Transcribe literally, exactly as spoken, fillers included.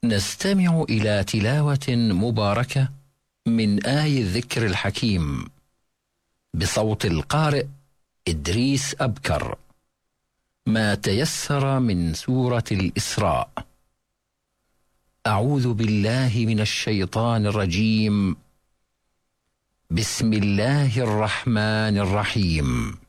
نستمع إلى تلاوة مباركة من آي الذكر الحكيم بصوت القارئ إدريس أبكر، ما تيسر من سورة الإسراء. أعوذ بالله من الشيطان الرجيم. بسم الله الرحمن الرحيم.